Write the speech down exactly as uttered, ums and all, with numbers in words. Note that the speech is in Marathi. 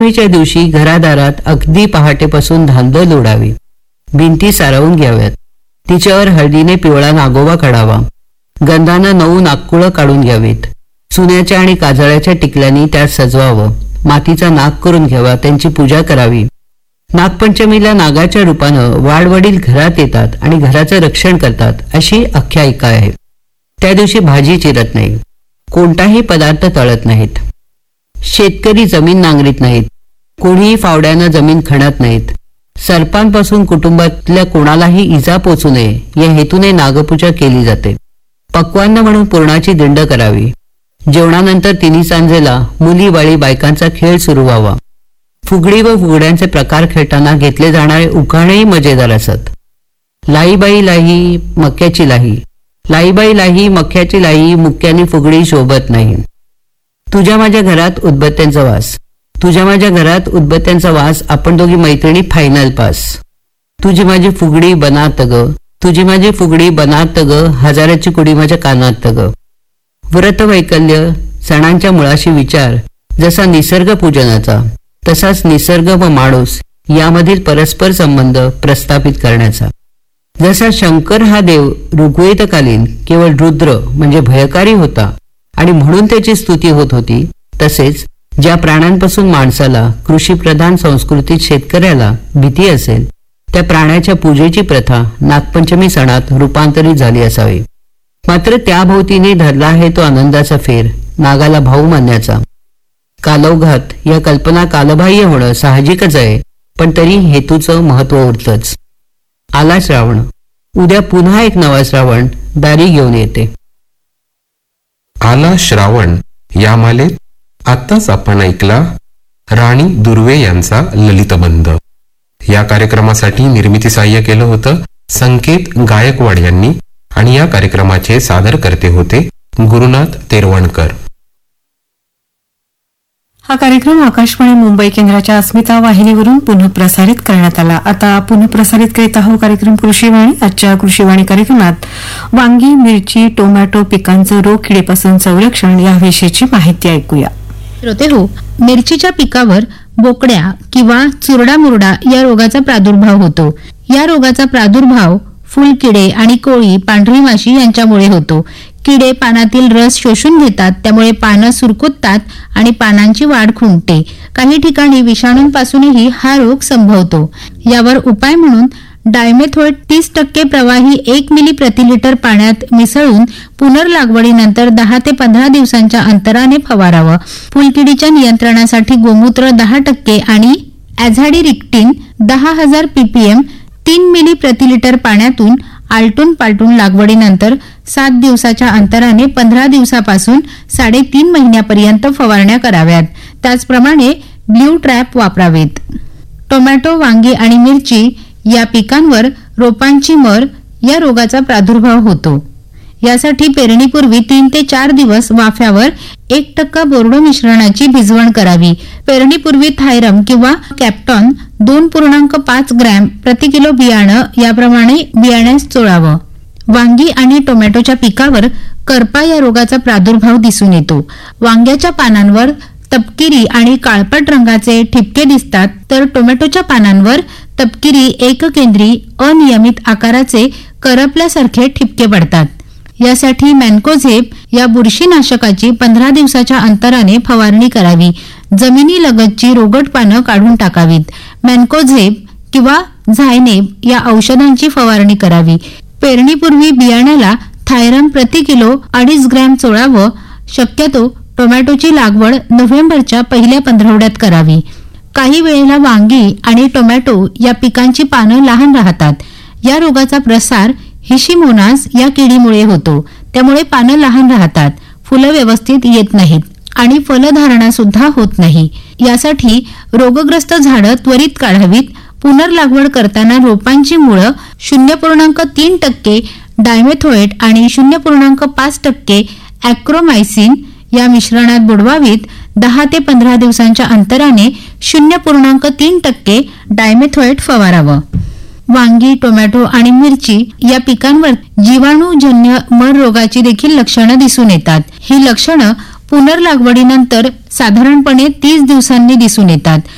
नागपंचमीच्या दिवशी घरादारात अगदी पहाटेपासून धांदल उडावी. भिंती सारवून घ्याव्यात. तिच्यावर हळदीने पिवळा नागोबा काढावा. गंधानं नऊ नागकुळं काढून घ्यावीत. चुन्याच्या आणि काजळाच्या टिकल्यांनी त्यात सजवावं. मातीचा नाग करून घ्यावा. त्यांची पूजा करावी. नागपंचमीला नागाच्या रूपानं वाडवडील घरात येतात आणि घराचं रक्षण करतात अशी आख्यायिका आहे. त्या दिवशी भाजी चिरत नाही. कोणताही पदार्थ तळत नाहीत. शेतकरी जमीन नांगरीत नाहीत. कोणीही फावड्यानं जमीन खणत नाहीत. सर्पांपासून कुटुंबातल्या कोणालाही इजा पोचू नये या हेतूने नागपूजा केली जाते. पक्वान्न म्हणून पुरणाची दिंड करावी. जेवणानंतर तिन्ही सांजेला मुली बाळी बायकांचा खेळ सुरू व्हावा. फुगडी व फुगड्यांचे प्रकार खेळताना घेतले जाणारे उखाणेही मजेदार असत. लाईबाई लाही मक्याची लाही, लाईबाई लाही मक्याची लाही, मुक्यानी फुगडी शोभत नाही. तुझ्या माझ्या घरात उदबत्त्यांचा वास, तुझ्या माझ्या घरात उदबत्त्यांचा वास, आपण दोघी मैत्रिणी फायनल पास. तुझी माझी फुगडी बनात ग, तुझी माझी फुगडी बनात ग, हजाराची कुडी माझ्या कानात ग. व्रत वैकल्य, सणांच्या मुळाशी विचार, जसा निसर्ग पूजनाचा तसाच निसर्ग व माणूस यामधील परस्पर संबंध प्रस्थापित करण्याचा. जसा शंकर हा देव ऋग्वेदकालीन केवळ रुद्र म्हणजे भयकारी होता आणि म्हणून त्याची स्तुती होत होती, तसेच ज्या प्राण्यांपासून माणसाला कृषीप्रधान संस्कृतीत शेतकऱ्याला भीती असेल त्या प्राण्याच्या पूजेची प्रथा नागपंचमी सणात रूपांतरित झाली असावी. मात्र त्या भोवतीने धरला आहे तो आनंदाचा फेर, नागाला भाऊ मानण्याचा. कालौघात या कल्पना कालबाह्य होणं साहजिकच आहे, पण तरी हेतूचं महत्व उरतंच. आला श्रावण. उद्या पुन्हा एक नवा श्रावण दारी घेऊन येते. आला श्रावण या मालेत आत्ताच आपण ऐकला राणी दुर्वे यांचा ललितबंध. या कार्यक्रमासाठी निर्मिती सहाय्य केलं होतं संकेत गायकवाड यांनी आणि या कार्यक्रमाचे सादरकर्ते होते गुरुनाथ तेरवणकर. हा कार्यक्रम आकाशवाणी मुंबई केंद्राच्या अस्मिता वाहिनीवरून पुनः प्रसारित करण्यात आला. आता पुनः प्रसारित करीत आहोत कार्यक्रम कृषीवाणी. आजच्या कृषीवाणी कार्यक्रमात वांगी, मिरची, टोमॅटो पिकांचं रोग किडीपासून संरक्षण याविषयीची माहिती ऐकूया. श्रोते हो, मिरचीच्या पिकावर बोकड्या किंवा चुरडा मुरडा या रोगाचा प्रादुर्भाव होतो. या रोगाचा प्रादुर्भाव फुलकिडे आणि कोळी, पांढरी माशी यांच्यामुळे होतो. किडे पानातील रस शोषून घेतात, त्यामुळे पानं सुरकुततात आणि पानांची वाढ खुंटते. काही ठिकाणी विषाणूंपासूनही हा रोग संभवतो. यावर उपाय म्हणून डायमेथोएट तीस टक्के प्रवाही एक मिली प्रति लिटर पाण्यात मिसळून पुनर्लागवडीनंतर दहा ते पंधरा दिवसांच्या अंतराने फवारावं. फुलकिडीच्या नियंत्रणासाठी गोमूत्र दहा टक्के आणि ॲझॅडिरिक्टिन दहा हजार पीपीएम तीन मिली प्रति लिटर पाण्यातून आलटून पालटून लागवडीनंतर सात दिवसाच्या अंतराने पंधरा दिवसापासून साडेतीन महिन्यापर्यंत फवारण्या कराव्यात. त्याचप्रमाणे ब्ल्यू ट्रॅप वापरावेत. टोमॅटो, वांगी आणि मिरची या पिकांवर रोपांची मर या रोगाचा प्रादुर्भाव होतो. यासाठी पेरणीपूर्वी तीन ते चार दिवस वाफ्यावर एक टक्का बोर्डो मिश्रणाची भिजवण करावी. पेरणीपूर्वी थायरम किंवा कॅप्टॉन दोन पूर्णांक पाच ग्रॅम प्रति किलो बियाणं याप्रमाणे बियाण्यास चोळावं. वांगी आणि टोमॅटोच्या पिकावर करपा या रोगाचा प्रादुर्भाव दिसून येतो. वांग्याच्या पानांवर तपकिरी आणि काळपट रंगाचे ठिपके दिसतात, तर टोमॅटोच्या पानांवर तपकिरी एककेंद्री अनियमित आकाराचे करपल्यासारखे ठिपके पडतात. यासाठी मॅन्कोझेब या बुरशीनाशकाची पंधरा दिवसाच्या अंतराने फवारणी करावी. जमिनीलगतची रोगट पानं काढून टाकावीत. मॅन्कोझेब किंवा झायनेब या औषधांची फवारणी करावी. पेरणीपूर्वी बियाण्याला थायरम प्रति किलो अडीच ग्रॅम चोळावं. शक्यतो टोमॅटोची लागवड नोव्हेंबरच्या पहिल्या पंधरवड्यात करावी. काही वेळेला वांगी आणि टोमॅटो या पिकांची पानं लहान राहतात. या रोगाचा प्रसार हिशिमोनास या किडीमुळे होतो. त्यामुळे पानं लहान राहतात, फुलं व्यवस्थित येत नाहीत आणि फलधारणा सुद्धा होत नाही. यासाठी रोगग्रस्त झाडं त्वरित काढावीत. पुनर्लागवड करताना रोपांची मुळं शून्य पूर्णांक तीन टक्के डायमेथोएट आणि शून्य पूर्णांक पाच टक्के ॲक्रोमायसिन या मिश्रणात बुडवावीत. दहा ते पंधरा दिवसांच्या अंतराने शून्य पूर्णांक तीन टक्के डायमेथोएट फवारावं. वांगी, टोमॅटो आणि मिरची या पिकांवर जीवाणूजन्य मर रोगाची देखील लक्षणं दिसून येतात. ही लक्षणं पुनर्लागवडीनंतर साधारणपणे तीस दिवसांनी दिसून येतात.